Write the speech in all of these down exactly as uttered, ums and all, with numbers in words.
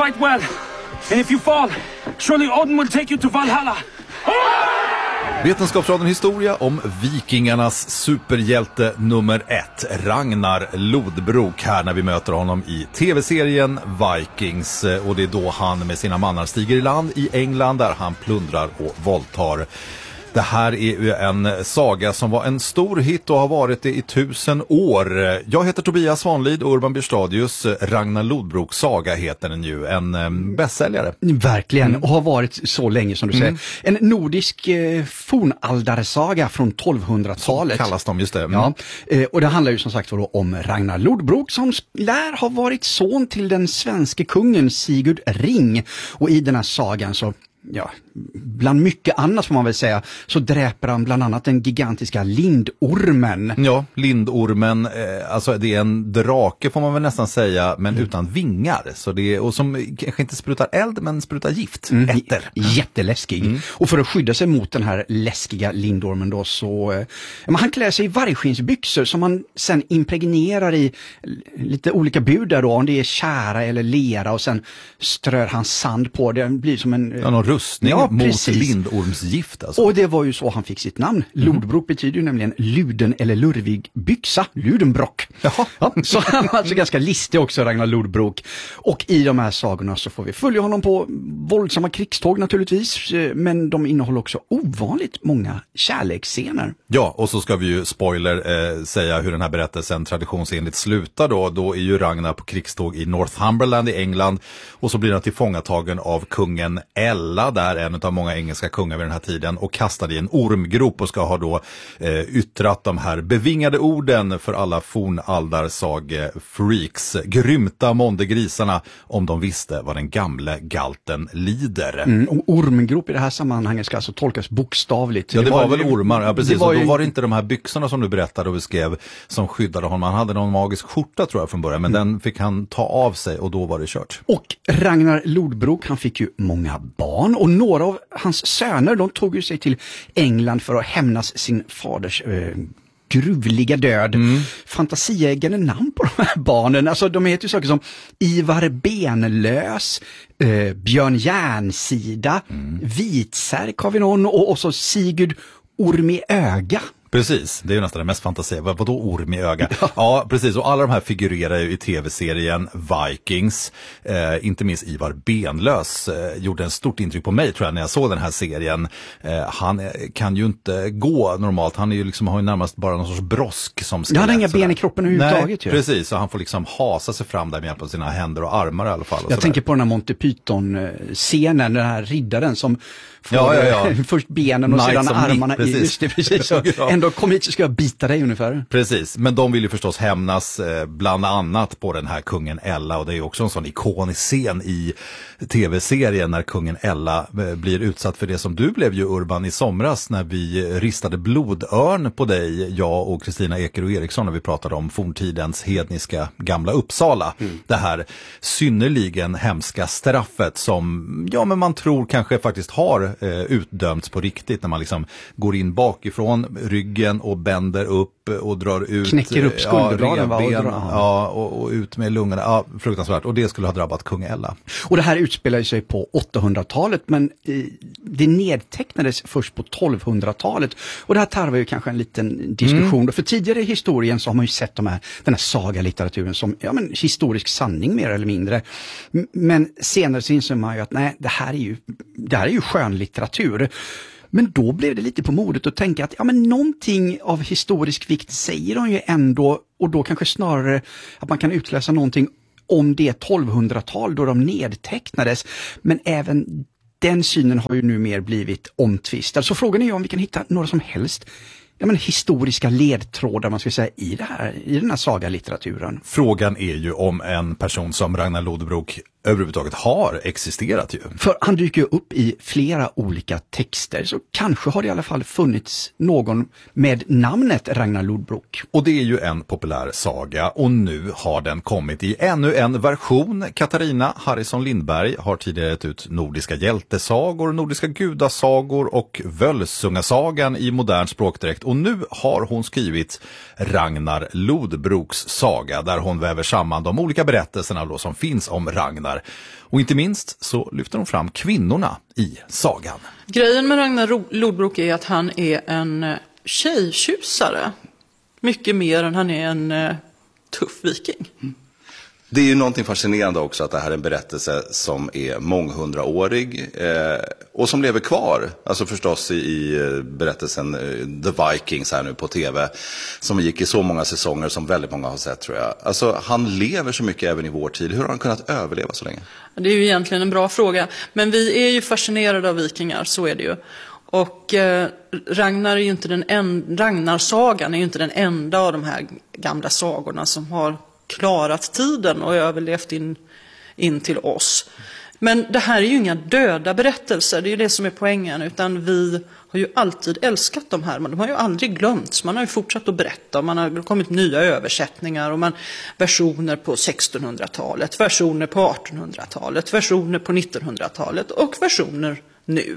fight well. And if you fall, surely Odin will take you to Valhalla. Vetenskapsradion historia om vikingarnas superhjälte nummer ett, Ragnar Lodbrok, här när vi möter honom i tv-serien Vikings. Och det är då han med sina mannar stiger i land i England där han plundrar och våldtar. Det här är ju en saga som var en stor hit och har varit det i tusen år. Jag heter Tobias Svanlid och Urban Byrstadius. Ragnar Lodbroks saga heter den ju. En bästsäljare. Verkligen, Mm. och har varit så länge som du Mm. säger. En nordisk eh, fornaldarsaga från tolvhundratalet. Så kallas de, just det. Mm. Ja, eh, och det handlar ju som sagt då om Ragnar Lodbrok som lär ha varit son till den svenska kungen Sigurd Ring. Och i den här sagan så... Ja, bland mycket annat får man väl säga, så dräper han bland annat den gigantiska lindormen. Ja, lindormen, eh, alltså det är en drake får man väl nästan säga, men mm. utan vingar. Så det är, och som kanske inte sprutar eld, men sprutar gift. Mm. Ätter. Jätteläskig. Mm. Och för att skydda sig mot den här läskiga lindormen då så, eh, han klär sig i vargskinsbyxor som man sen impregnerar i lite olika bud där då, om det är kära eller lera, och sen strör han sand på det. Det blir som en... Ja, någon rustning ja, mot precis. lindormsgift alltså. Och det var ju så han fick sitt namn. Mm. Lodbrok betyder ju nämligen luden eller lurvig byxa. Ludenbrock. Jaha. Ja, så han var alltså ganska listig också, Ragnar Lodbrok. Och i de här sagorna så får vi följa honom på våldsamma krigståg naturligtvis. Men de innehåller också ovanligt många kärleksscener. Ja, och så ska vi ju spoiler eh, säga hur den här berättelsen traditionsenligt slutar då. Då är ju Ragnar på krigståg i Northumberland i England. Och så blir han tillfångatagen av kungen Ella, där en av många engelska kungar vid den här tiden, och kastad i en ormgrop och ska ha då eh, yttrat de här bevingade orden för alla fornaldarsage-freaks. Grymta mondegrisarna om de visste vad den gamle galten lider. Mm, och ormgrop i det här sammanhanget ska alltså tolkas bokstavligt. Ja, det, det var, var väl ju, ormar, ja precis. Var och då ju... var det inte de här byxorna som du berättade och beskrev som skyddade honom. Han hade någon magisk skjorta tror jag från början, men mm. den fick han ta av sig och då var det kört. Och Ragnar Lodbrok, han fick ju många barn, och några av hans söner, de tog ju sig till England för att hämnas sin faders eh, gruvliga död. Mm. Fantasieggande namn på de här barnen. Alltså de heter ju saker som Ivar Benlös, eh, Björn Järnsida, mm. Vitsärk har vi någon, och, och så Sigurd Orm i öga. Precis, det är ju nästan det mest fantasiga. Vadå orm i öga? Ja. ja, precis. Och alla de här figurerar ju i tv-serien Vikings. Eh, inte minst Ivar Benlös eh, gjorde en stort intryck på mig tror jag när jag såg den här serien. Eh, han eh, kan ju inte gå normalt. Han är ju liksom, har ju närmast bara någon sorts brosk som skelett. Han har inga ben i kroppen överhuvudtaget. Nej, precis. Så han får liksom hasa sig fram där med hjälp av sina händer och armar i alla fall. Jag tänker på den här Monty Python-scenen, den här riddaren som får ja, ja, ja. först benen och Knights sedan armarna. Precis. Just det, precis. Så ja. Ändå kom hit så ska jag bita dig ungefär. Precis, men de vill ju förstås hämnas eh, bland annat på den här kungen Ella, och det är ju också en sån ikonisk scen i tv-serien när kungen Ella eh, blir utsatt för det som du blev ju, Urban, i somras när vi ristade blodörn på dig, jag och Kristina Eker och Eriksson, när vi pratade om forntidens hedniska gamla Uppsala. Mm. Det här synnerligen hemska straffet som, ja men man tror kanske faktiskt har eh, utdömts på riktigt, när man liksom går in bakifrån ryggen och bänder upp och drar ut, knäcker upp skulderbladen, ja, ben, ja, och, och ut med lungorna. Ja, fruktansvärt. Och det skulle ha drabbat kung Ella. Och det här utspelar sig på åttahundratalet, men eh, det nedtecknades först på tolvhundratalet. Och det här tarvar ju kanske en liten diskussion. Mm. För tidigare i historien så har man ju sett de här, den här sagalitteraturen som ja, men, historisk sanning mer eller mindre. Men senare så inser man ju att nej, det här är ju, det här är ju skönlitteratur. Men då blev det lite på modet att tänka att ja, men någonting av historisk vikt säger de ju ändå, och då kanske snarare att man kan utläsa någonting om det tolvhundratal då de nedtecknades. Men även den synen har ju nu mer blivit omtvistad. Så frågan är ju om vi kan hitta några som helst ja, men historiska ledtrådar man ska säga i, det här, i den här sagalitteraturen. Frågan är ju om en person som Ragnar Lodbrok överhuvudtaget har existerat ju. För han dyker ju upp i flera olika texter, så kanske har det i alla fall funnits någon med namnet Ragnar Lodbrok. Och det är ju en populär saga, och nu har den kommit i ännu en version. Katarina Harrison Lindberg har tidigare gett ut Nordiska hjältesagor, Nordiska gudasagor och Völsungasagan i modern språkdräkt. Och nu har hon skrivit Ragnar Lodbroks saga, där hon väver samman de olika berättelserna då som finns om Ragnar. vikingar. Och inte minst så lyfter de fram kvinnorna i sagan. Grejen med Ragnar Lodbrok är att han är en tjejtjusare. Mycket mer än han är en uh, tuff viking. Mm. Det är ju någonting fascinerande också att det här är en berättelse som är månghundraårig eh, och som lever kvar. Alltså förstås i, i berättelsen eh, The Vikings här nu på tv som gick i så många säsonger som väldigt många har sett, tror jag. Alltså han lever så mycket även i vår tid. Hur har han kunnat överleva så länge? Det är ju egentligen en bra fråga. Men vi är ju fascinerade av vikingar, så är det ju. Och eh, Ragnar är ju inte den en, Ragnar-sagan är ju inte den enda av de här gamla sagorna som har klarat tiden och överlevt in, in till oss. Men det här är ju inga döda berättelser, det är ju det som är poängen, utan vi har ju alltid älskat de här, men de har ju aldrig glömts. Man har ju fortsatt att berätta, man har kommit nya översättningar och man, versioner på sextonhundratalet, versioner på artonhundratalet, versioner på nittonhundratalet och versioner nu.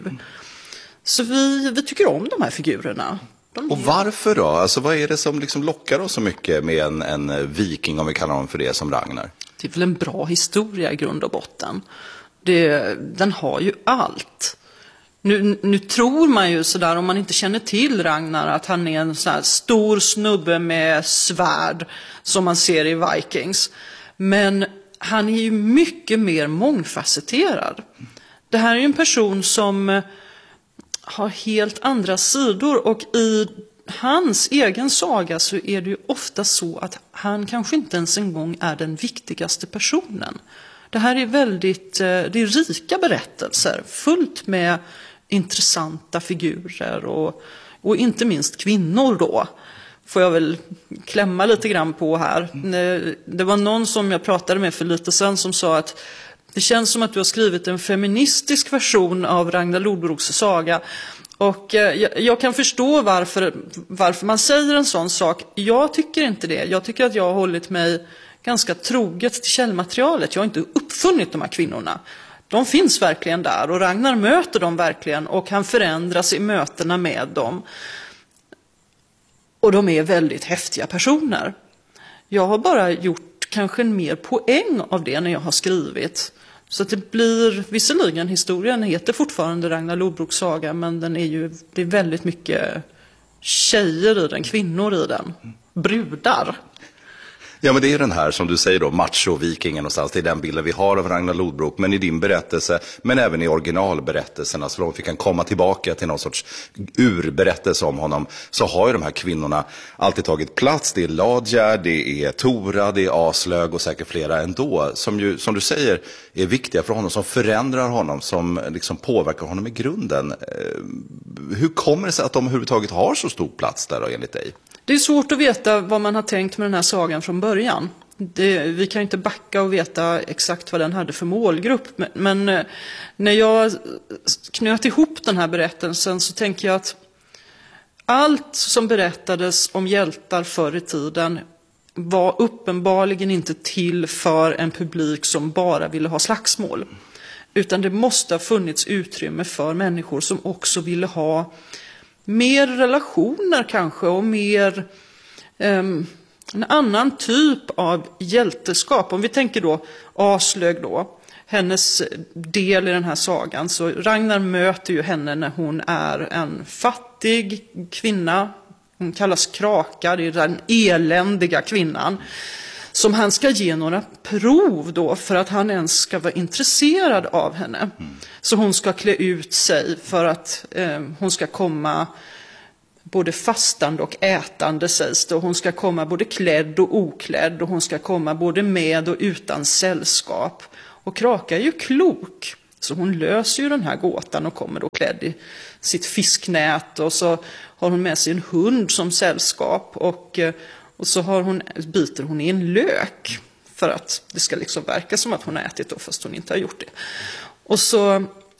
Så vi, vi tycker om de här figurerna. De och varför då? Alltså vad är det som liksom lockar oss så mycket med en, en viking, om vi kallar honom för det, som Ragnar? Det är väl en bra historia i grund och botten. Det, den har ju allt. Nu, nu tror man ju sådär, om man inte känner till Ragnar, att han är en sån här stor snubbe med svärd som man ser i Vikings. Men han är ju mycket mer mångfacetterad. Det här är ju en person som har helt andra sidor, och i hans egen saga så är det ju ofta så att han kanske inte ens en gång är den viktigaste personen. Det här är väldigt, det är rika berättelser, fullt med intressanta figurer och, och inte minst kvinnor då. Får jag väl klämma lite grann på här. Det var någon som jag pratade med för lite sedan som sa att det känns som att du har skrivit en feministisk version av Ragnar Lodbroks saga. Och jag, jag kan förstå varför, varför man säger en sån sak. Jag tycker inte det. Jag tycker att jag har hållit mig ganska troget till källmaterialet. Jag har inte uppfunnit de här kvinnorna. De finns verkligen där och Ragnar möter dem verkligen och han förändras i mötena med dem. Och de är väldigt häftiga personer. Jag har bara gjort kanske en mer poäng av det när jag har skrivit. Så att det blir, visserligen historien heter fortfarande Ragnar Lodbroks saga, men den är ju, det är väldigt mycket tjejer i den, kvinnor i den, brudar. Ja, men det är den här, som du säger då, macho-vikingen någonstans. Det är den bilden vi har av Ragnar Lodbrok. Men i din berättelse, men även i originalberättelserna, så långt vi kan komma tillbaka till någon sorts urberättelse om honom, så har ju de här kvinnorna alltid tagit plats. Det är Ladja, det är Tora, det är Aslög och säkert flera ändå. Som ju, som du säger, är viktiga för honom, som förändrar honom, som liksom påverkar honom i grunden. Hur kommer det sig att de överhuvudtaget har så stor plats där då, enligt dig? Det är svårt att veta vad man har tänkt med den här sagan från början. Det, vi kan inte backa och veta exakt vad den hade för målgrupp. Men, men när jag knöt ihop den här berättelsen så tänker jag att allt som berättades om hjältar förr i tiden var uppenbarligen inte till för en publik som bara ville ha slagsmål. Utan det måste ha funnits utrymme för människor som också ville ha mer relationer kanske och mer um, en annan typ av hjälteskap. Om vi tänker då Aslög då, hennes del i den här sagan, så Ragnar möter ju henne när hon är en fattig kvinna. Hon kallas Kraka, det är den eländiga kvinnan som han ska ge några prov då för att han ens ska vara intresserad av henne. Mm. Så hon ska klä ut sig för att eh, hon ska komma både fastande och ätande, sägs det. Och hon ska komma både klädd och oklädd, och hon ska komma både med och utan sällskap. Och Kraka är ju klok, så hon löser ju den här gåtan och kommer då klädd i sitt fisknät, och så har hon med sig en hund som sällskap, och Och så har hon, biter hon i en lök för att det ska liksom verka som att hon har ätit då, fast hon inte har gjort det. Och, så,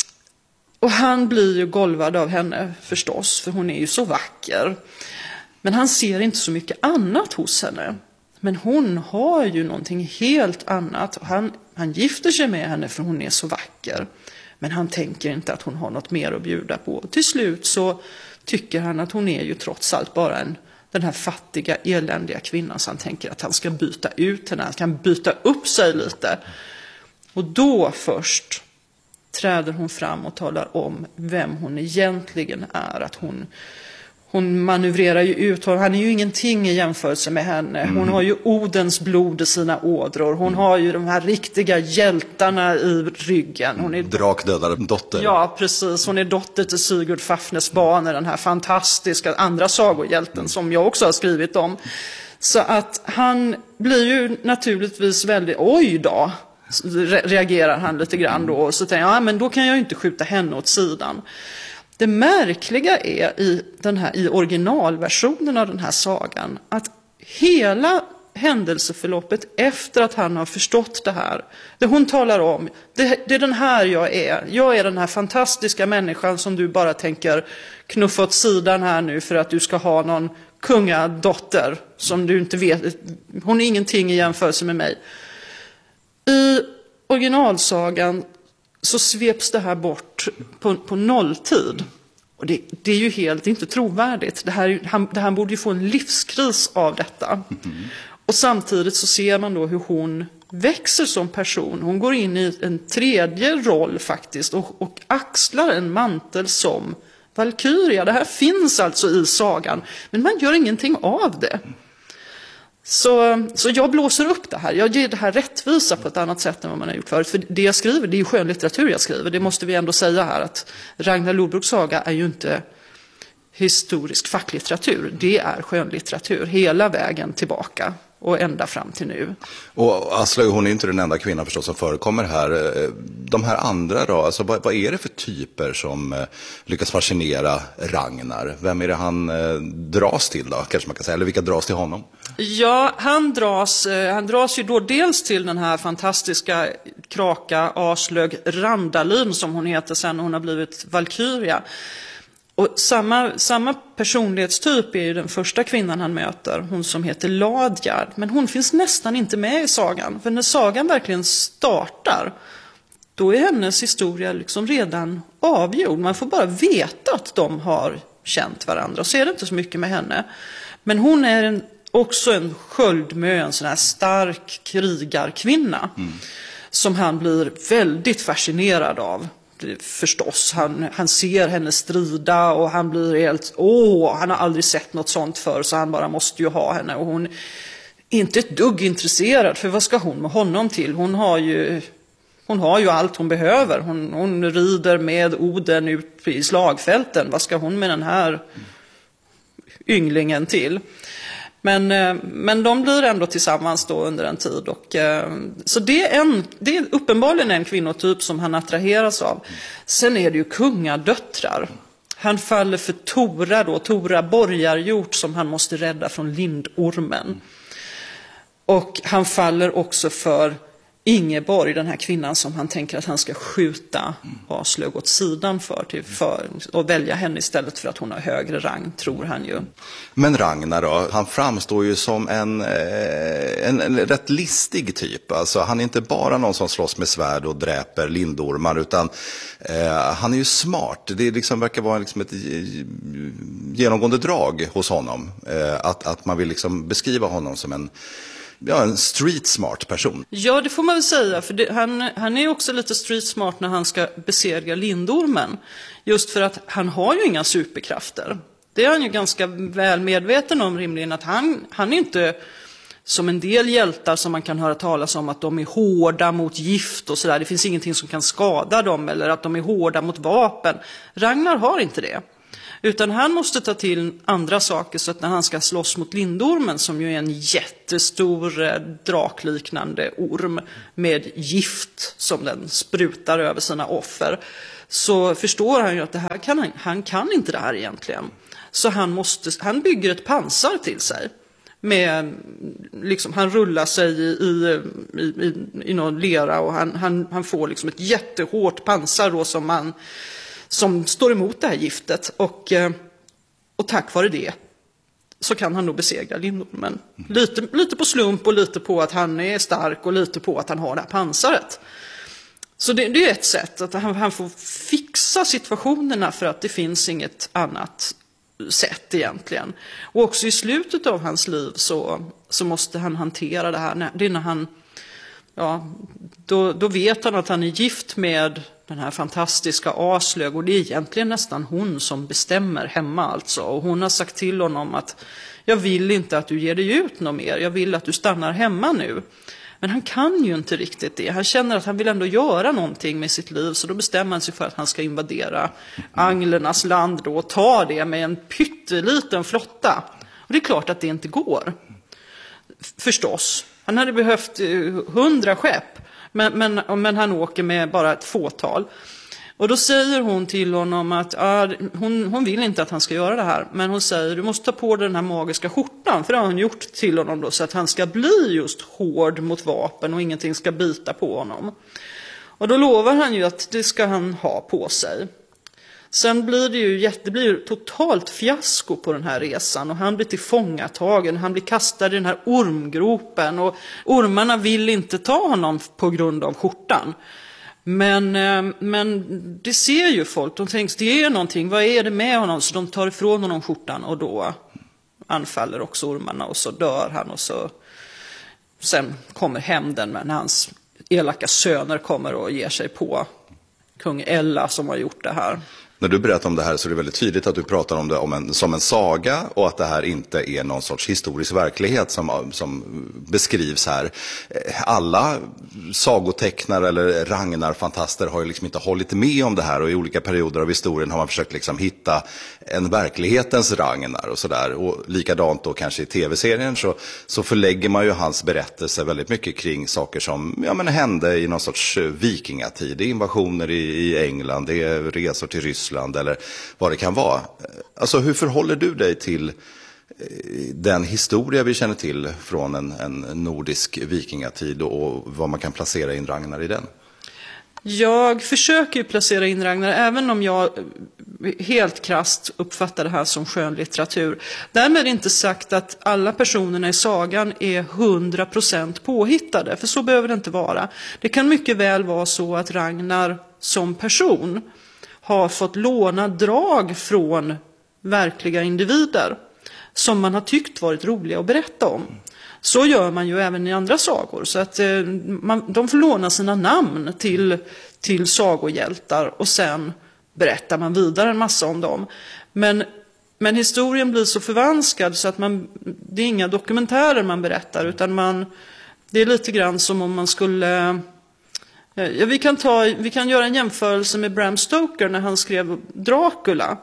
och han blir ju golvad av henne förstås, för hon är ju så vacker. Men han ser inte så mycket annat hos henne. Men hon har ju någonting helt annat. Och han, han gifter sig med henne för hon är så vacker. Men han tänker inte att hon har något mer att bjuda på. Till slut så tycker han att hon är ju trots allt bara en den här fattiga, eländiga kvinnan, så han tänker att han ska byta ut henne, han kan byta upp sig lite. Och då först träder hon fram och talar om vem hon egentligen är. Att hon, hon manövrerar ju ut, han är ju ingenting i jämförelse med henne. Hon mm. har ju Odens blod i sina ådror. Hon mm. har ju de här riktiga hjältarna i ryggen. Hon är drakdödare dotter. Ja, precis. Hon är dotter till Sigurd Fafnes Bane, den här fantastiska andra sagohjälten mm. som jag också har skrivit om. Så att han blir ju naturligtvis väldigt, oj då, reagerar han lite grann då. Och så tänker jag, ja men då kan jag ju inte skjuta henne åt sidan. Det märkliga är i, den här, i originalversionen av den här sagan att hela händelseförloppet efter att han har förstått det här, det hon talar om, det, det är den här jag är. Jag är den här fantastiska människan som du bara tänker knuffa åt sidan här nu för att du ska ha någon kungadotter som du inte vet, hon är ingenting i jämförelse med mig. I originalsagan så sveps det här bort på, på nolltid. Och det, det är ju helt inte trovärdigt. Det här, han, det här borde ju få en livskris av detta. Mm. Och samtidigt så ser man då hur hon växer som person. Hon går in i en tredje roll faktiskt och, och axlar en mantel som Valkyria. Det här finns alltså i sagan, men man gör ingenting av det. Så, så jag blåser upp det här. Jag ger det här rättvisa på ett annat sätt än vad man har gjort förut. För det jag skriver, det är ju skönlitteratur jag skriver. Det måste vi ändå säga här, att Ragnar Lodbroks saga är ju inte historisk facklitteratur. Det är skönlitteratur hela vägen tillbaka och ända fram till nu. Och Aslaug, hon är inte den enda kvinnan förstås som förekommer här. De här andra då, alltså vad, vad är det för typer som eh, lyckas fascinera Ragnar? Vem är det han eh, dras till då, kanske man kan säga, eller vilka dras till honom? Ja, han dras, eh, han dras ju då dels till den här fantastiska kraka Aslaug Randalin som hon heter sen hon har blivit Valkyria. Och samma, samma personlighetstyp är ju den första kvinnan han möter, hon som heter Ladjard. Men hon finns nästan inte med i sagan. För när sagan verkligen startar, då är hennes historia liksom redan avgjord. Man får bara veta att de har känt varandra, och så är det inte så mycket med henne. Men hon är en, också en sköldmö, en sån här stark krigarkvinna. Mm. Som han blir väldigt fascinerad av. Förstås, han, han ser henne strida och han blir helt, åh, han har aldrig sett något sånt för, så han bara måste ju ha henne. Och hon är inte ett dugg intresserad, för vad ska hon med honom till? Hon har ju, hon har ju allt hon behöver. Hon, hon rider med Oden ut i slagfälten. Vad ska hon med den här ynglingen till? Men, men de blir ändå tillsammans då under en tid. Och, så det är, en, det är uppenbarligen en kvinnotyp som han attraheras av. Sen är det ju kungadöttrar. Han faller för Tora då, Tora Borgargjort som han måste rädda från lindormen. Och han faller också för Ingeborg, den här kvinnan som han tänker att han ska skjuta Aslaug åt sidan för, till, för och välja henne istället för att hon har högre rang, tror han ju. Men Ragnar då, han framstår ju som en, en, en rätt listig typ. Alltså, han är inte bara någon som slåss med svärd och dräper lindormar, utan eh, han är ju smart. Det liksom verkar vara liksom ett genomgående drag hos honom. Eh, att, att man vill liksom beskriva honom som en Ja, en street smart person. Ja, det får man väl säga. För det, han, han är också lite street smart när han ska besegra lindormen. Just för att han har ju inga superkrafter. Det är han ju ganska väl medveten om rimligen. Att han, han är inte som en del hjältar som man kan höra talas om, att de är hårda mot gift och sådär. Det finns ingenting som kan skada dem, eller att de är hårda mot vapen. Ragnar har inte det. Utan han måste ta till andra saker, så att när han ska slåss mot lindormen, som ju är en jättestor eh, drakliknande orm med gift som den sprutar över sina offer, så förstår han ju att det här kan han, han kan inte det här egentligen. Så han, måste, han bygger ett pansar till sig. Med, liksom, han rullar sig i, i, i, i någon lera, och han, han, han får liksom ett jättehårt pansar då, som man... som står emot det här giftet, och, och tack vare det så kan han nog besegra lindormen. Lite, lite på slump och lite på att han är stark och lite på att han har det här pansaret. Så det, det är ett sätt att han, han får fixa situationerna, för att det finns inget annat sätt egentligen. Och också i slutet av hans liv så, så måste han hantera det här. Det är när han ja, då, då vet han att han är gift med den här fantastiska Aslög, och det är egentligen nästan hon som bestämmer hemma alltså. Och hon har sagt till honom att jag vill inte att du ger dig ut något mer, jag vill att du stannar hemma nu. Men han kan ju inte riktigt det. Han känner att han vill ändå göra någonting med sitt liv, så då bestämmer han sig för att han ska invadera anglernas land då och ta det med en pytteliten flotta. Och det är klart att det inte går. Förstås. Han hade behövt hundra skepp, men, men, men han åker med bara ett fåtal. Och då säger hon till honom att ah, hon, hon vill inte att han ska göra det här. Men hon säger, du måste ta på dig den här magiska skjortan. För det har hon gjort till honom då, så att han ska bli just hård mot vapen och ingenting ska bita på honom. Och då lovar han ju att det ska han ha på sig. Sen blir det ju jätte, det blir ju totalt fiasko på den här resan. Och han blir tillfångatagen, han blir kastad i den här ormgropen. Och ormarna vill inte ta honom på grund av skjortan. Men, men det ser ju folk, de tänker det är någonting, vad är det med honom? Så de tar ifrån honom skjortan och då anfaller också ormarna och så dör han. Och så sen kommer hämnden när hans elaka söner kommer och ger sig på kung Ella som har gjort det här. När du berättar om det här så är det väldigt tydligt att du pratar om det om en, som en saga och att det här inte är någon sorts historisk verklighet som, som beskrivs här. Alla sagotecknare eller Ragnar-fantaster har ju liksom inte hållit med om det här, och i olika perioder av historien har man försökt liksom hitta en verklighetens Ragnar och sådär. Och likadant då kanske i tv-serien så, så förlägger man ju hans berättelse väldigt mycket kring saker som ja, men hände i någon sorts vikingatid. Det är invasioner i, i England, det är resor till Ryssland eller vad det kan vara. Alltså hur förhåller du dig till den historia vi känner till från en, en nordisk vikingatid och vad man kan placera in Ragnar i den? Jag försöker ju placera in Ragnar, även om jag helt krasst uppfattar det här som skönlitteratur. Därmed är inte sagt att alla personerna i sagan är hundra procent påhittade, för så behöver det inte vara. Det kan mycket väl vara så att Ragnar som person har fått låna drag från verkliga individer som man har tyckt varit roliga att berätta om. Så gör man ju även i andra sagor. Så att eh, man, de får låna sina namn till, till sagohjältar och sen berättar man vidare en massa om dem. Men, men historien blir så förvanskad så att man, det är inga dokumentärer man berättar, utan man, det är lite grann som om man skulle... Ja, vi, kan ta, vi kan göra en jämförelse med Bram Stoker när han skrev Dracula.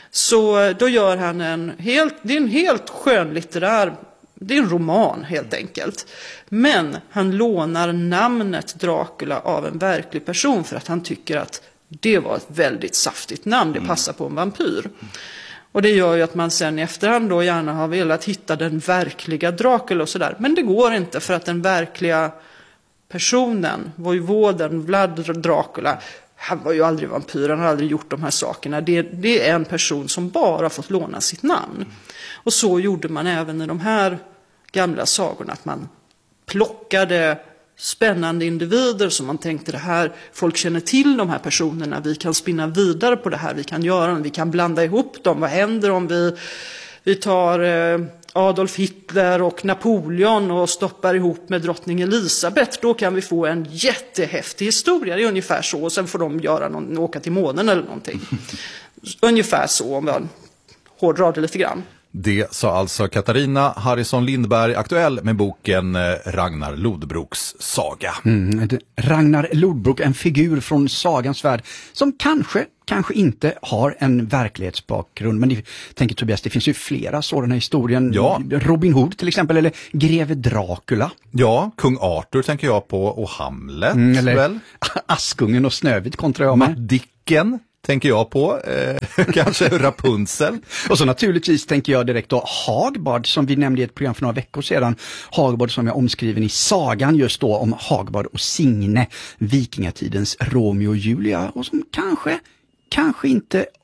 Så då gör han en helt, det är en helt skönlitterär, det är en roman helt enkelt. Men han lånar namnet Dracula av en verklig person för att han tycker att det var ett väldigt saftigt namn, det passar på en vampyr. Och det gör ju att man sen i efterhand då gärna har velat hitta den verkliga Dracula och sådär. Men det går inte, för att den verkliga personen, vojvoden Vlad Dracula, han var ju aldrig vampyr, han har aldrig gjort de här sakerna. Det, det är en person som bara fått låna sitt namn. Och så gjorde man även i de här gamla sagorna, att man plockade spännande individer som man tänkte, det här, folk känner till de här personerna, vi kan spinna vidare på det här, vi kan göra vi kan blanda ihop dem. Vad händer om vi, vi tar eh, Adolf Hitler och Napoleon och stoppar ihop med drottning Elisabeth? Då kan vi få en jättehäftig historia. Det är ungefär så, och sen får de göra någon, åka till månen eller någonting. Ungefär så, om jag hårdrar det lite grann. Det sa alltså Katarina Harrison Lindberg, aktuell med boken Ragnar Lodbroks saga. Mm, Ragnar Lodbrok, en figur från sagans värld som kanske, kanske inte har en verklighetsbakgrund. Men jag tänker Tobias, det finns ju flera sådana historien. Ja. Robin Hood till exempel, eller Greve Dracula. Ja, kung Arthur tänker jag på, och Hamlet. Mm, eller väl? Askungen och Snövit kontra jag med. Matt Dicken tänker jag på, eh, kanske Rapunzel. Och så naturligtvis tänker jag direkt då Hagbard, som vi nämnde i ett program för några veckor sedan. Hagbard som är omskriven i sagan just då om Hagbard och Signe, vikingatidens Romeo och Julia, och som kanske, kanske inte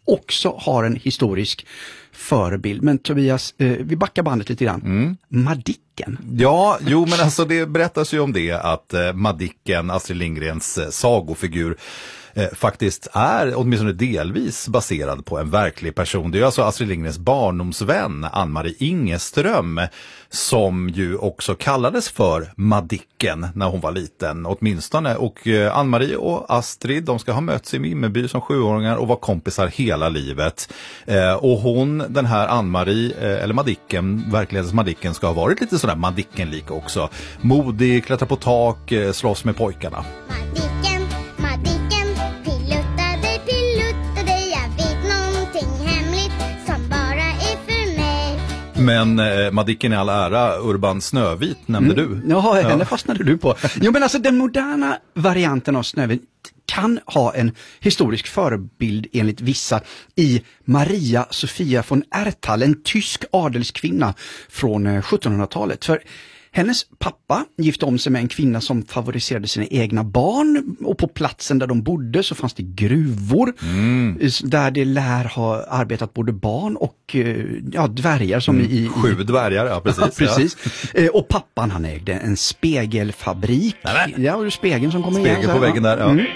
också har en historisk förebild. Men Tobias, eh, vi backar bandet lite grann. Mm. Madicken. Ja, jo men alltså det berättas ju om det att eh, Madicken, Astrid Lindgrens eh, sagofigur, eh, faktiskt är åtminstone delvis baserad på en verklig person. Det är alltså Astrid Lindgrens barndomsvän Ann-Marie Ingeström som ju också kallades för Madicken när hon var liten åtminstone. Och eh, Ann-Marie och Astrid, de ska ha mötts i Vimmerby som sjuåringar och var kompisar hela livet. Eh, och hon, den här Ann-Marie, eh, eller Madicken, verklighetens Madicken, ska ha varit lite sådär Madicken-lik också. Modig, klättra på tak, eh, slåss med pojkarna. Madicken, Madicken, pilutta dig, pilutta dig, jag vet någonting hemligt som bara är för mig. Men eh, Madicken i all ära, Urban Snövit nämnde Mm. du. Ja, henne fastnade du på. Jo, men alltså den moderna varianten av Snövit kan ha en historisk förebild enligt vissa i Maria Sofia von Erthal, en tysk adelskvinna från sjuttonhundratalet. För hennes pappa gifte om sig med en kvinna som favoriserade sina egna barn, och på platsen där de bodde så fanns det gruvor mm. där det lär ha arbetat både barn och ja, dvärgar som mm. i, i... Sju dvärgar, ja precis. Ja, precis. Ja. Och pappan, han ägde en spegelfabrik. Nej, nej. Ja, och spegeln som kommer Spegel igen. på väggen där, ja. Mm.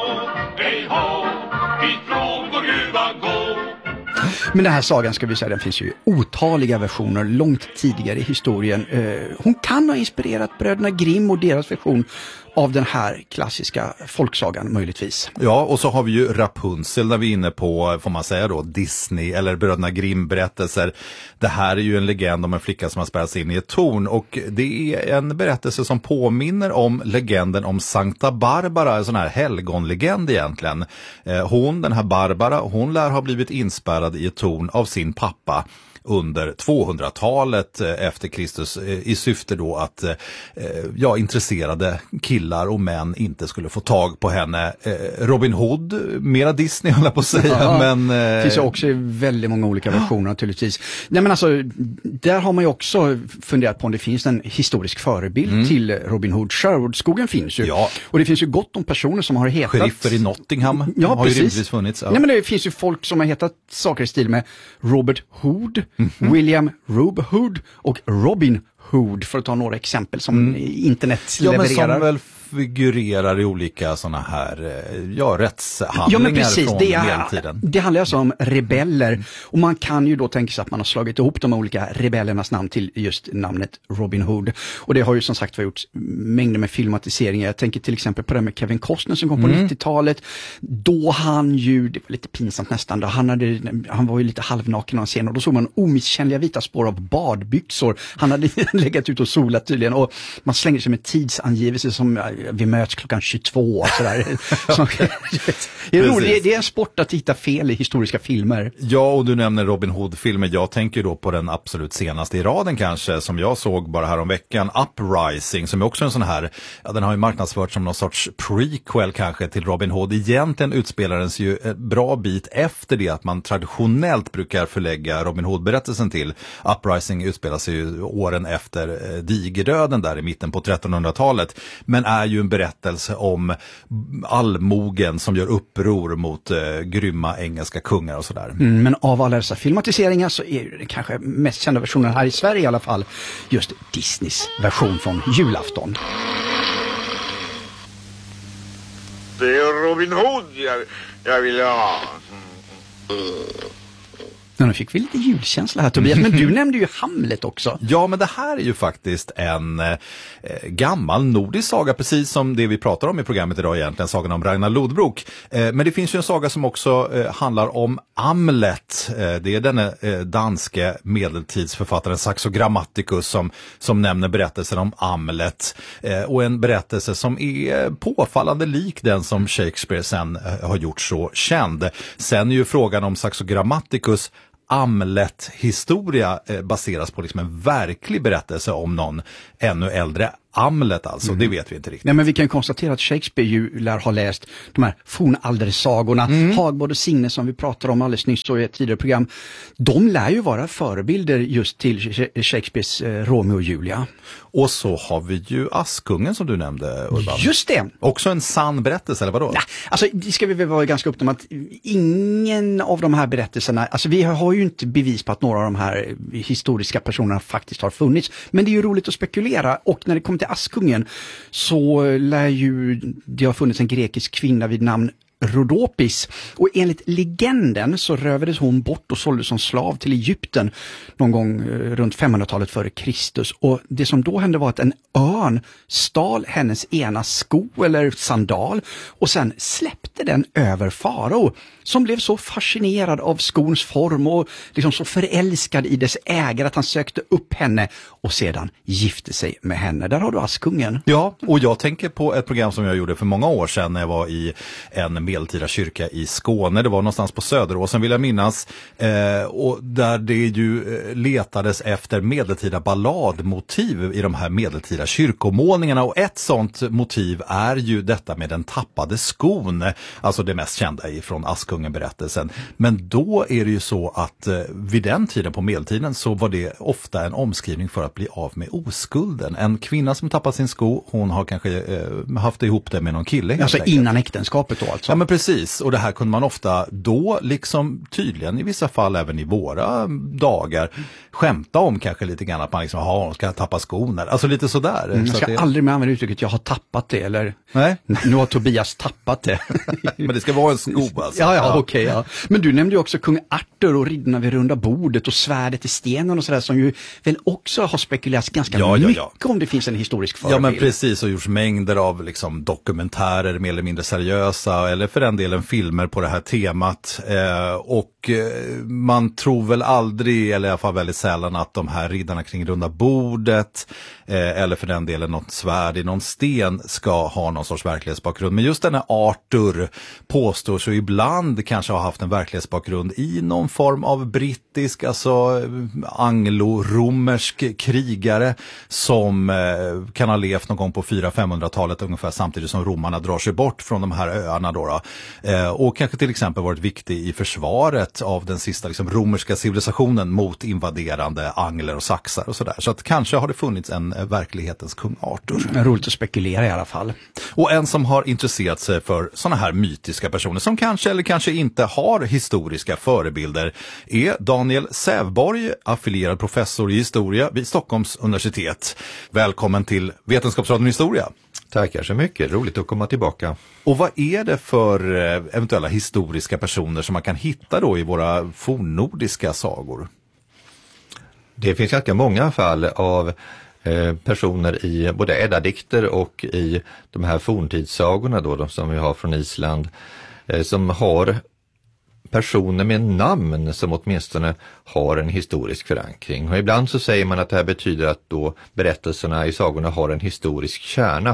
Men den här sagan, ska vi säga, den finns ju i otaliga versioner långt tidigare i historien. Hon kan ha inspirerat bröderna Grimm och deras version av den här klassiska folksagan möjligtvis. Ja, och så har vi ju Rapunzel där vi är inne på, får man säga då, Disney eller bröderna Grimm-berättelser. Det här är ju en legend om en flicka som har spärrats in i ett torn, och det är en berättelse som påminner om legenden om Sankta Barbara, en sån här helgonlegend egentligen. Hon, den här Barbara, hon lär ha blivit inspärrad i ett torn av sin pappa under tvåhundratalet efter Kristus i syfte då att ja, intresserade killar och män inte skulle få tag på henne. Robin Hood, mera Disney håller jag på att säga. Ja, men, det finns ju också väldigt många olika versioner naturligtvis. Nej, men alltså, där har man ju också funderat på om det finns en historisk förebild mm. till Robin Hood. Sherwoodskogen finns ju. Ja. Och det finns ju gott om personer som har hetat... Sheriffer i Nottingham ja, har precis. ju rimligtvis funnits. Ja. Nej, men det finns ju folk som har hetat saker i stil med Robert Hood, mm-hmm. William Rube Hood och Robin Hood, för att ta några exempel som mm. internet ja, levererar. Men som väl figurerar i olika sådana här ja, rättshandlingar ja, men precis. från det, medeltiden. Det handlar alltså om rebeller, mm. och man kan ju då tänka sig att man har slagit ihop de olika rebellernas namn till just namnet Robin Hood. Och det har ju som sagt gjorts mängder med filmatiseringar. Jag tänker till exempel på det med Kevin Costner som kom på mm. nittiotalet. Då han ju, det var lite pinsamt nästan, då han, hade, han var ju lite halvnaken av en scen, och då såg man omisskännliga vita spår av badbyxor. Han hade legat ut och solat tydligen, och man slänger sig med tidsangivelse som vi möts klockan tjugotvå och sådär. Så, det, är roligt, det är en sport att hitta fel i historiska filmer. Ja, och du nämner Robin Hood-filmer. Jag tänker då på den absolut senaste i raden kanske, som jag såg bara här om veckan, Uprising, som är också en sån här, ja, den har ju marknadsförts som någon sorts prequel kanske till Robin Hood. Egentligen utspelar den sig ju en bra bit efter det att man traditionellt brukar förlägga Robin Hood-berättelsen till. Uprising utspelar sig ju åren efter eh, digerdöden där i mitten på trettonhundratalet, men är ju en berättelse om allmogen som gör uppror mot eh, grymma engelska kungar och sådär. Mm, men av alla dessa filmatiseringar så är det kanske mest kända versionen här i Sverige i alla fall just Disneys version från julafton. Det är Robin Hood jag, jag vill ha. Ja, nu fick vi lite julkänsla här, Tobias, men du nämnde ju Hamlet också. Ja, men det här är ju faktiskt en eh, gammal nordisk saga, precis som det vi pratar om i programmet idag egentligen, sagan om Ragnar Lodbrok. Eh, men det finns ju en saga som också eh, handlar om Amlet. Eh, det är denne eh, danske medeltidsförfattaren Saxo Grammaticus som, som nämner berättelsen om Amlet. Eh, och en berättelse som är påfallande lik den som Shakespeare sen eh, har gjort så känd. Sen är ju frågan om Saxo Grammaticus Amlet-historia eh, baseras på liksom en verklig berättelse om någon ännu äldre Hamlet alltså, mm. det vet vi inte riktigt. Nej, men vi kan konstatera att Shakespeare ju lär ha läst de här fornaldersagorna, mm. Hagborg och Signe som vi pratade om alldeles nyss och i ett tidigare program. De lär ju vara förebilder just till Shakespeares eh, Romeo och Julia. Och så har vi ju Askungen som du nämnde, Urban. Just det! Också en sann berättelse, eller vadå? Nej, alltså det ska vi väl vara ganska upp om att ingen av de här berättelserna, alltså vi har ju inte bevis på att några av de här historiska personerna faktiskt har funnits. Men det är ju roligt att spekulera, och när det kommer till Askungen så lär ju det ha funnits en grekisk kvinna vid namn Rhodopis, och enligt legenden så rövades hon bort och såldes som slav till Egypten någon gång runt femhundratalet före Kristus, och det som då hände var att en örn stal hennes ena sko eller sandal och sen släppte den över farao, som blev så fascinerad av skons form och liksom så förälskad i dess ägare att han sökte upp henne och sedan gifte sig med henne. Där har du Askungen. Ja, och jag tänker på ett program som jag gjorde för många år sedan när jag var i en medeltida kyrka i Skåne. Det var någonstans på Söderåsen vill jag minnas. Eh, och där det ju eh, letades efter medeltida balladmotiv i de här medeltida kyrkomålningarna. Och ett sånt motiv är ju detta med den tappade skon. Alltså det mest kända ifrån Askungen-berättelsen. Men då är det ju så att eh, vid den tiden på medeltiden så var det ofta en omskrivning för att bli av med oskulden. En kvinna som tappat sin sko, hon har kanske eh, haft ihop det med någon kille. Alltså innan äktenskapet då alltså? Ja, men precis, och det här kunde man ofta då, liksom tydligen i vissa fall även i våra dagar, skämta om kanske lite grann att man liksom, ja, hon ska tappa skon, alltså lite sådär. Mm, jag ska så det... aldrig mer använda uttrycket jag har tappat det, eller nej. Nu har Tobias tappat det. Men det ska vara en sko alltså. Ja, ja, okej. Okay, ja. Men du nämnde ju också kung Arthur och riddarna vid runda bordet och svärdet i stenen och sådär, som ju väl också har spekulerats ganska ja, mycket ja, ja. om det finns en historisk förebild. Ja, men precis, och gjorts mängder av liksom dokumentärer mer eller mindre seriösa, eller för den delen filmer på det här temat. Eh, och eh, man tror väl aldrig, eller i alla fall väldigt sällan, att de här riddarna kring runda bordet eh, eller för den delen något svärd i någon sten ska ha någon sorts verklighetsbakgrund. Men just den här Arthur påstår så ibland kanske ha haft en verklighetsbakgrund i någon form av brittisk, alltså anglo-romersk krigare som eh, kan ha levt någon gång på fyra femhundratalet ungefär samtidigt som romarna drar sig bort från de här öarna då. då. Eh, och kanske till exempel varit viktig i försvaret av den sista liksom, romerska civilisationen mot invaderande angler och saxar och sådär. Så att kanske har det funnits en eh, verklighetens kung Arthur. Roligt att spekulera i alla fall. Och en som har intresserat sig för sådana här mytiska personer som kanske eller kanske inte har historiska förebilder är Daniel Sävborg, affilierad professor i historia vid Stockholms universitet. Välkommen till Vetenskapsradion Historia. Tackar så mycket, roligt att komma tillbaka. Och vad är det för eventuella historiska personer som man kan hitta då i våra fornnordiska sagor? Det finns ganska många fall av eh, personer i både eddadikter och i de här forntidssagorna då, de som vi har från Island, eh, som har personer med namn som åtminstone har en historisk förankring. Och ibland så säger man att det här betyder att då berättelserna i sagorna har en historisk kärna.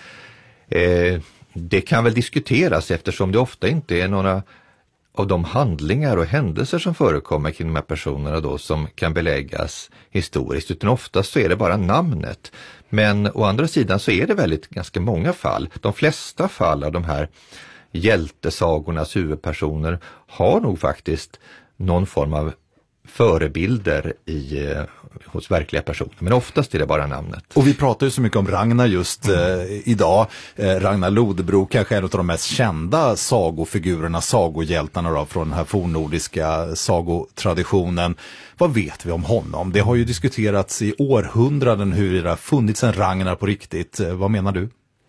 Eh, det kan väl diskuteras eftersom det ofta inte är några av de handlingar och händelser som förekommer kring de här personerna då som kan beläggas historiskt, utan oftast så är det bara namnet. Men å andra sidan så är det väldigt ganska många fall. De flesta fall av de här hjältesagornas huvudpersoner har nog faktiskt någon form av förebilder i, eh, hos verkliga personer. Men oftast är det bara namnet. Och vi pratar ju så mycket om Ragnar just eh, idag. Eh, Ragnar Lodbrok kanske är en av de mest kända sagofigurerna, sagohjältarna då, från den här fornnordiska sagotraditionen. Vad vet vi om honom? Det har ju diskuterats i århundraden hur det har funnits en Ragnar på riktigt. Eh, vad menar du?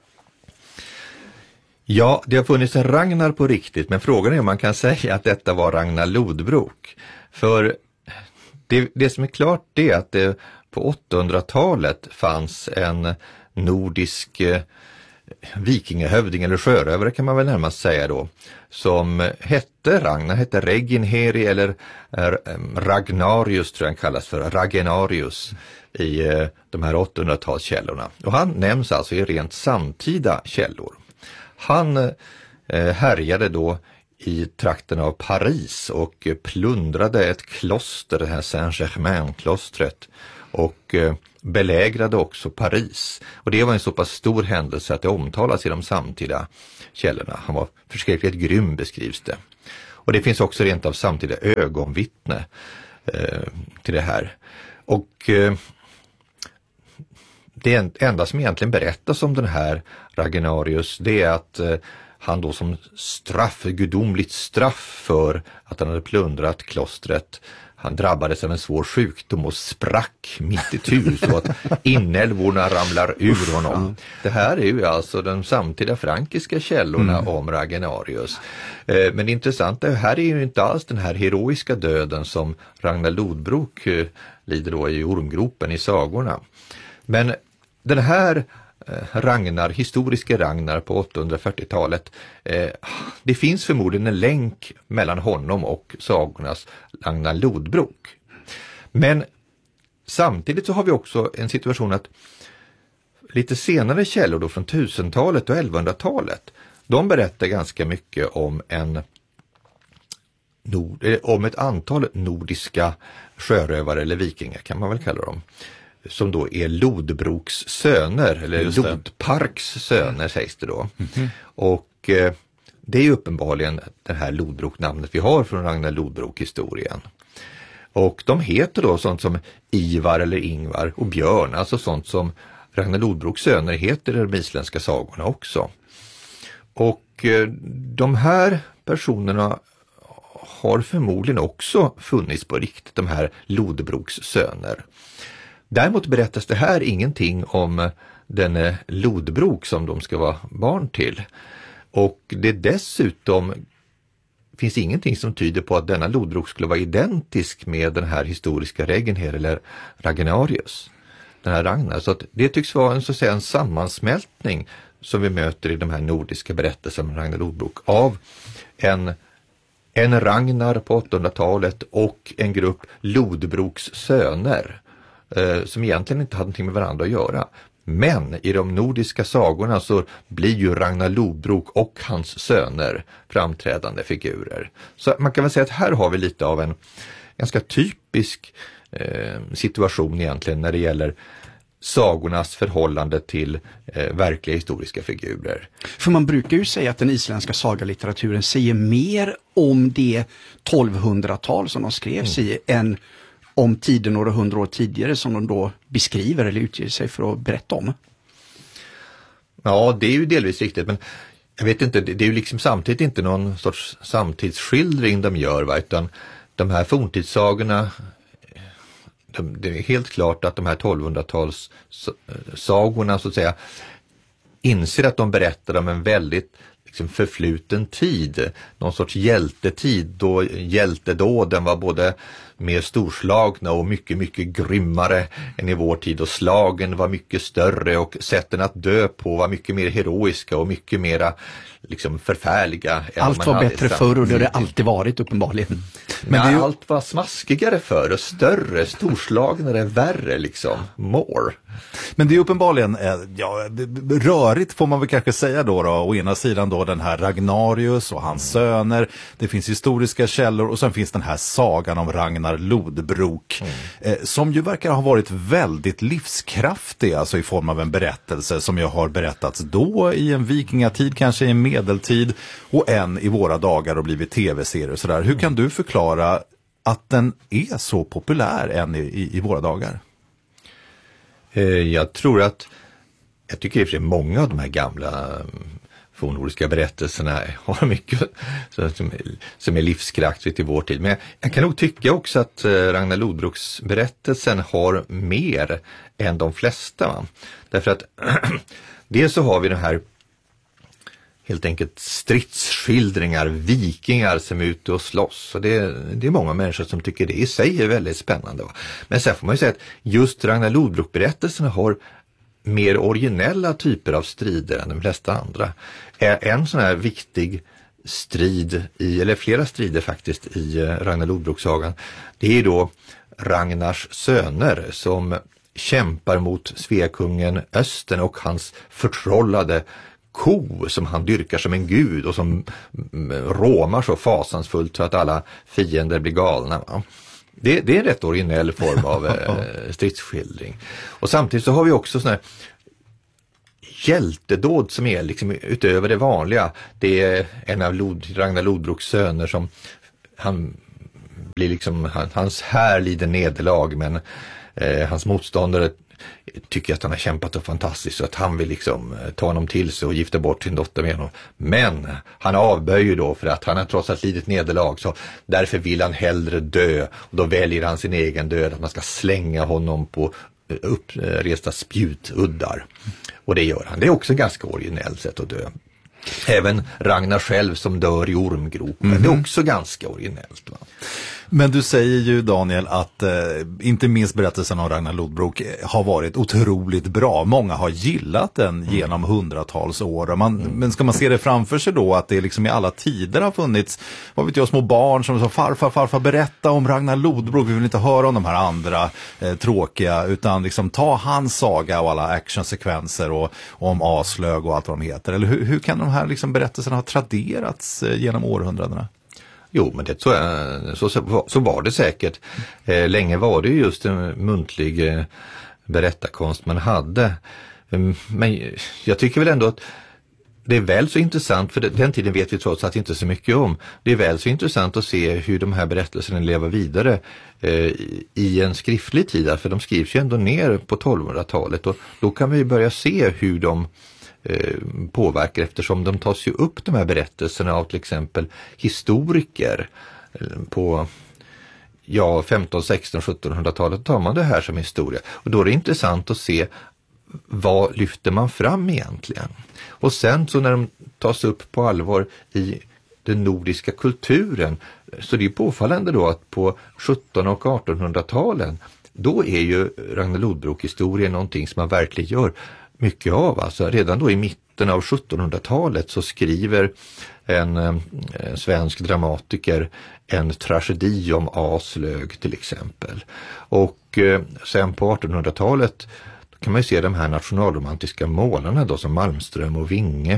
Ja, det har funnits en Ragnar på riktigt, men frågan är om man kan säga att detta var Ragnar Lodbrok. För det, det som är klart är att det på åttahundratalet fanns en nordisk eh, vikingahövding eller sjörövare kan man väl närmast säga då, som hette Ragnar, hette Reginheri eller eh, Ragnarius tror jag han kallas för, Ragenarius i eh, de här åttahundratalskällorna. Och han nämns alltså i rent samtida källor. Han eh, härjade då i trakten av Paris och plundrade ett kloster, det här Saint-Germain-klostret. och eh, belägrade också Paris. Och det var en så pass stor händelse att det omtalas i de samtida källorna. Han var förskräckligt grym, beskrivs det. Och det finns också rent av samtida ögonvittne eh, till det här. Och eh, det enda som egentligen berättas om den här Ragnarius, det är att eh, han då som straff, gudomligt straff för att han hade plundrat klostret, han drabbades av en svår sjukdom och sprack mitt i tur så att inälvorna ramlar ur honom. Det här är ju alltså de samtida frankiska källorna mm. om Ragnarius. Eh, men det intressanta är här är ju inte alls den här heroiska döden som Ragnar Lodbrok eh, lider då i ormgropen i sagorna. Men den här Ragnar, historiska Ragnar på åttahundrafyrtiotalet, eh, det finns förmodligen en länk mellan honom och sagornas Ragnar Lodbrok. Men samtidigt så har vi också en situation att lite senare källor då från tusentalet och elvahundratalet, de berättar ganska mycket om en nord, eh, om ett antal nordiska sjörövare eller vikingar kan man väl kalla dem, som då är Lodbroks söner, eller Lodparks söner sägs det då. Mm-hmm. Och eh, det är ju uppenbarligen det här Lodbrok-namnet vi har från Ragnar Lodbrok-historien. Och de heter då sånt som Ivar eller Ingvar och Björn, alltså sånt som Ragnar Lodbroks söner heter i de isländska sagorna också. Och eh, de här personerna har förmodligen också funnits på riktigt, de här Lodbroks söner. Däremot berättas det här ingenting om den Lodbrok som de ska vara barn till. Och det dessutom finns ingenting som tyder på att denna Lodbrok skulle vara identisk med den här historiska Regnher eller Ragnarius, den här Ragnar. Så att det tycks vara en, så att säga, en sammansmältning som vi möter i de här nordiska berättelserna om Ragnar Lodbrok av en en Ragnar på åttahundratalet och en grupp Lodbroks söner eh, som egentligen inte hade någonting med varandra att göra. Men i de nordiska sagorna så blir ju Ragnar Lodbrok och hans söner framträdande figurer. Så man kan väl säga att här har vi lite av en ganska typisk eh, situation egentligen när det gäller sagornas förhållande till eh, verkliga historiska figurer. För man brukar ju säga att den isländska sagalitteraturen säger mer om det tolvhundratal som de skrevs mm. i än om tiden några hundra år tidigare som de då beskriver eller utger sig för att berätta om. Ja, det är ju delvis riktigt, men jag vet inte, det är ju liksom samtidigt inte någon sorts samtidsskildring de gör, va? Utan de här forntidssagorna, de, det är helt klart att de här tolvhundratals sagorna så att säga inser att de berättar om en väldigt liksom förfluten tid, någon sorts hjältetid då hjältedåden var både mer storslagna och mycket, mycket grymmare än i vår tid, och slagen var mycket större och sätten att dö på var mycket mer heroiska och mycket mera liksom förfärliga. Allt var bättre förr, och det har det alltid varit uppenbarligen. Men ja, det är... allt var smaskigare förr och större, storslagnare, värre liksom, more. Men det är uppenbarligen ja, rörigt får man väl kanske säga då, då. Å ena sidan då den här Ragnarius och hans mm. söner, det finns historiska källor och sen finns den här sagan om Ragnar Lodbrok mm. eh, som ju verkar ha varit väldigt livskraftig, alltså i form av en berättelse som jag har berättats då i en vikingatid, kanske i en medeltid och en i våra dagar och blivit tv-serier och sådär. Hur kan du förklara att den är så populär än i, i, i våra dagar? Jag tror att, jag tycker att många av de här gamla fornnordiska berättelserna har mycket som, som är livskraftigt i vår tid. Men jag kan nog tycka också att Ragnar Lodbroks berättelsen har mer än de flesta. Va? Därför att dels så har vi den här helt enkelt stridsskildringar, vikingar som är ute och slåss. Och det, det är många människor som tycker det i sig är väldigt spännande. Va? Men sen får man ju säga att just Ragnar Lodbrok-berättelserna har mer originella typer av strider än de flesta andra. En sån här viktig strid, i, eller flera strider faktiskt i Ragnar Lodbrok-sagan, det är då Ragnars söner som kämpar mot Sveakungen Östen och hans förtrollade ko som han dyrkar som en gud och som råmar så fasansfullt så att alla fiender blir galna. Va? Det, det är en rätt originell form av eh, stridsskildring. Och samtidigt så har vi också sådana här hjältedåd som är liksom utöver det vanliga. Det är en av Lod, Ragnar Lodbroks söner som han blir liksom, han, hans här lider nederlag, men eh, hans motståndare tycker att han har kämpat så fantastiskt så att han vill liksom ta honom till sig och gifta bort sin dotter med honom. Men han avböjer då för att han har trots allt lidit nederlag, så därför vill han hellre dö. Och då väljer han sin egen död, att man ska slänga honom på uppresta spjutuddar. Och det gör han. Det är också ett ganska originellt sätt att dö. Även Ragnar själv som dör i ormgropen. Mm-hmm. Det är också ganska originellt, va? Men du säger ju, Daniel, att eh, inte minst berättelsen om Ragnar Lodbrok har varit otroligt bra. Många har gillat den mm. genom hundratals år. Man, mm. Men ska man se det framför sig då, att det liksom i alla tider har funnits, vad vet jag, små barn som sa farfar, farfar, berätta om Ragnar Lodbrok. Vi vill inte höra om de här andra eh, tråkiga, utan liksom ta hans saga och alla actionsekvenser och, och om Aslög och allt vad de heter. Eller hur, hur kan de här liksom berättelserna ha traderats eh, genom århundradena? Jo, men det, så, så, så var det säkert. Eh, länge var det just en muntlig eh, berättarkonst man hade. Um, men jag tycker väl ändå att det är väl så intressant, för den tiden vet vi trots att inte så mycket om. Det är väl så intressant att se hur de här berättelserna lever vidare eh, i en skriftlig tid. För de skrivs ju ändå ner på tolvhundratalet, och då kan vi börja se hur de påverkar, eftersom de tas ju upp, de här berättelserna, av till exempel historiker på ja, femton, sexton, sjuttonhundratalet tar man det här som historia. Och då är det intressant att se vad lyfter man fram egentligen. Och sen så när de tas upp på allvar i den nordiska kulturen, så det är påfallande då att på sjuttonhundratalet och artonhundratalen, då är ju Ragnar Lodbrok-historien någonting som man verkligen gör mycket av. Alltså redan då i mitten av sjuttonhundratalet så skriver en eh, svensk dramatiker en tragedi om Aslög till exempel. Och eh, sen på artonhundratalet då kan man ju se de här nationalromantiska målarna då, som Malmström och Vinge.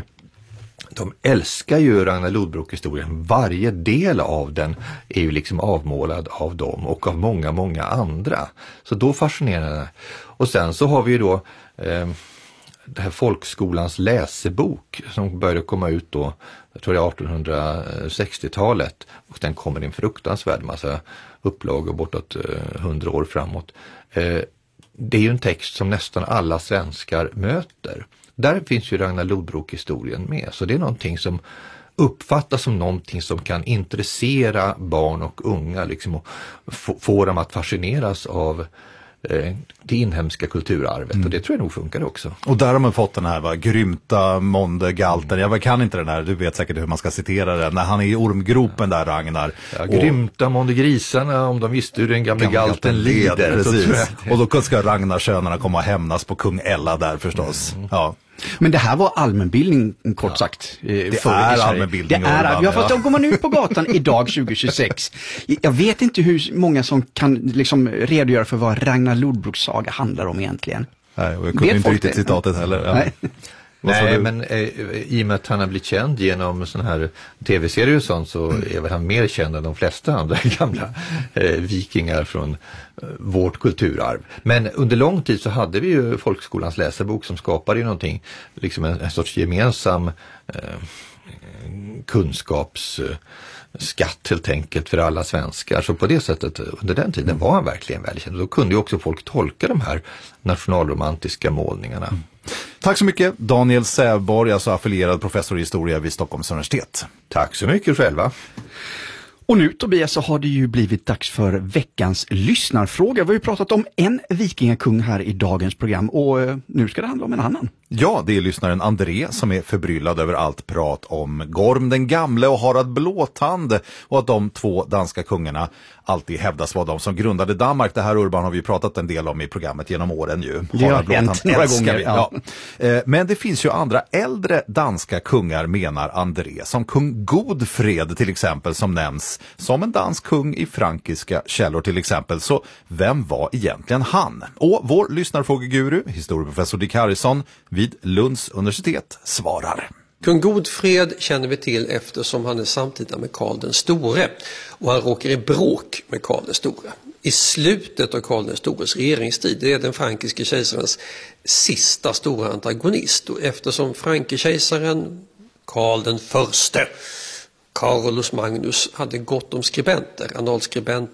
De älskar ju Ragnar Lodbrok-historien. Varje del av den är ju liksom avmålad av dem och av många, många andra. Så då fascinerar det. Och sen så har vi ju då eh, det här folkskolans läsebok som började komma ut då, jag tror det är artonhundrasextiotalet, och den kommer i en fruktansvärd massa upplagor bortåt hundra år framåt. Eh, det är ju en text som nästan alla svenskar möter. Där finns ju Ragnar Lodbrok-historien med, så det är någonting som uppfattas som någonting som kan intressera barn och unga liksom, och få, få dem att fascineras av det inhemska kulturarvet, mm. och det tror jag nog funkar också. Och där har man fått den här, va, grymta Monde Galten, jag kan inte den här, du vet säkert hur man ska citera det, när han är i ormgropen där, Ragnar. Ja, grymta Monde grisarna, om de visste hur den gamla galten lider. Precis. Och då ska Ragnarsönerna komma och hämnas på kung Ella där förstås. Mm. Ja. Men det här var allmänbildning, kort ja. sagt. Eh, det är allmänbildning. Det är, ja, fast då går man ut på gatan idag tjugohundratjugosex. Jag vet inte hur många som kan liksom redogöra för vad Ragnar Lodbroks saga handlar om egentligen. Nej, och jag kunde inte riktigt citatet heller. Ja. Nej. Nej, men eh, i och med att han har blivit känd genom sån här tv-serier och sånt, så är väl han mer känd än de flesta andra gamla eh, vikingar från eh, vårt kulturarv. Men under lång tid så hade vi ju folkskolans läsebok som skapade ju någonting, liksom en, en sorts gemensam eh, kunskapsskatt eh, helt enkelt för alla svenskar. Så på det sättet, under den tiden var han verkligen välkänd. Då kunde ju också folk tolka de här nationalromantiska målningarna. Mm. Tack så mycket, Daniel Sävborg, alltså affilierad professor i historia vid Stockholms universitet. Tack så mycket själva. Och nu, Tobias, så har det ju blivit dags för veckans lyssnarfråga. Vi har ju pratat om en vikingakung här i dagens program, och nu ska det handla om en annan. Ja, det är lyssnaren André som är förbryllad över allt prat om Gorm den gamle och Harald Blåtand, och att de två danska kungarna alltid hävdas vara de som grundade Danmark. Det här, Urban, har vi pratat en del om i programmet genom åren ju. Det har hänt några gånger. Vi. Ja. Ja. Men det finns ju andra äldre danska kungar, menar André, som kung Godfred till exempel, som nämns som en dansk kung i frankiska källor till exempel. Så vem var egentligen han? Och vår lyssnarfrågeguru, historieprofessor Dick Harrison vid Lunds universitet, svarar. Kung Godfred känner vi till eftersom han är samtida med Karl den store och han råkar i bråk med Karl den store. I slutet av Karl den stores regeringstid, det är den frankiske kejsarens sista stora antagonist, och eftersom frankekejsaren Karl den förste, Carolus Magnus, hade gott om skribenter, analskribenter